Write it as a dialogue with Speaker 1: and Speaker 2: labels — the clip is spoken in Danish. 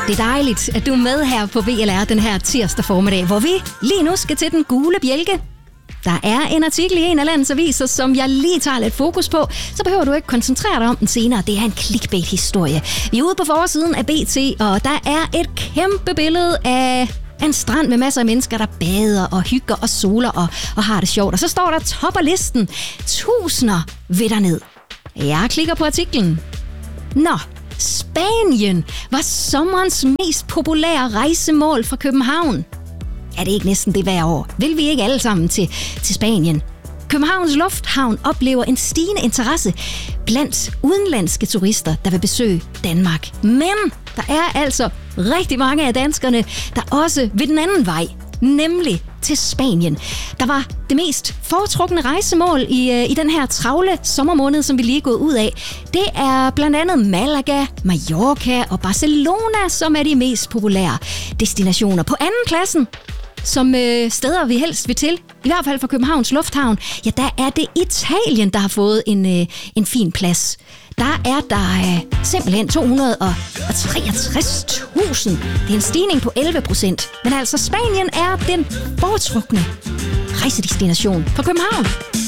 Speaker 1: Det er dejligt, at du er med her på VLR den her tirsdag formiddag, hvor vi lige nu skal til den gule bjælke. Der er en artikel i en af landets aviser, som jeg lige tager lidt fokus på, så behøver du ikke koncentrere dig om den senere. Det er en clickbait-historie. Vi er ude på forsiden af BT, og der er et kæmpe billede af en strand med masser af mennesker, der bader og hygger og soler og har det sjovt. Og så står der topper listen. Tusinder vil derned. Jeg klikker på artiklen. Nå, Spanien var sommerens mest populære rejsemål fra København. Er det ikke næsten det hver år? Vil vi ikke alle sammen til Spanien? Københavns Lufthavn oplever en stigende interesse blandt udenlandske turister, der vil besøge Danmark. Men der er altså rigtig mange af danskerne, der også vil den anden vej, nemlig til Spanien. Der var det mest foretrukne rejsemål i den her travle sommermåned, som vi lige er gået ud af. Det er blandt andet Malaga, Mallorca og Barcelona, som er de mest populære destinationer. På anden pladsen, som steder vi helst vil til, i hvert fald for Københavns Lufthavn, ja, der er det Italien, der har fået en fin plads. Der er simpelthen 263.000. Det er en stigning på 11%. Men altså, Spanien er den foretrukne rejsedestination for København.